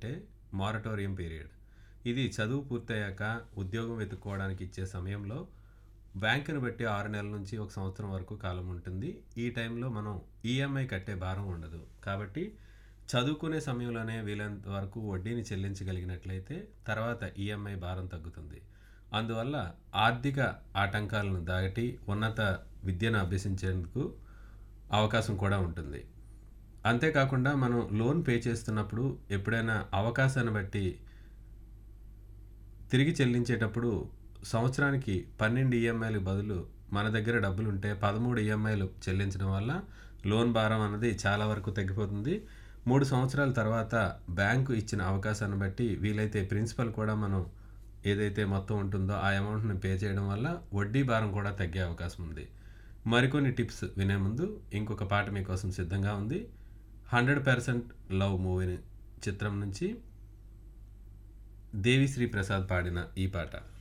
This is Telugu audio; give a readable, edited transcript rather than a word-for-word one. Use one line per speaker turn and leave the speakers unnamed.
ఏంటంటే మారటోరియం పీరియడ్. ఇది చదువు పూర్తయ్యాక ఉద్యోగం వెతుక్కోవడానికి ఇచ్చే సమయంలో బ్యాంకుని బట్టి 6 నెలల నుంచి 1 సంవత్సరం వరకు కాలం ఉంటుంది. ఈ టైంలో మనం ఈఎంఐ కట్టే భారం ఉండదు. కాబట్టి చదువుకునే సమయంలోనే వీలైనంత వరకు వడ్డీని చెల్లించగలిగినట్లయితే తర్వాత ఈఎంఐ భారం తగ్గుతుంది. అందువల్ల ఆర్థిక ఆటంకాలను దాటి ఉన్నత విద్యను అభ్యసించేందుకు అవకాశం కూడా ఉంటుంది. అంతేకాకుండా మనం లోన్ పే చేస్తున్నప్పుడు ఎప్పుడైనా అవకాశాన్ని బట్టి తిరిగి చెల్లించేటప్పుడు సంవత్సరానికి 12 ఈఎంఐలు బదులు మన దగ్గర డబ్బులుంటే 13 ఈఎంఐలు చెల్లించడం వల్ల లోన్ భారం అన్నది చాలా వరకు తగ్గిపోతుంది. 3 సంవత్సరాల తర్వాత బ్యాంకు ఇచ్చిన అవకాశాన్ని బట్టి వీలైతే ప్రిన్సిపల్ కూడా మనం ఏదైతే మొత్తం ఉంటుందో ఆ అమౌంట్‌ని పే చేయడం వల్ల వడ్డీ భారం కూడా తగ్గే అవకాశం ఉంది. మరికొన్ని టిప్స్ వినే ముందు ఇంకొక పాట మీకోసం సిద్ధంగా ఉంది. 100% లవ్ మూవీ చిత్రం నుంచి దేవిశ్రీ ప్రసాద్ పాడిన ఈ పాట.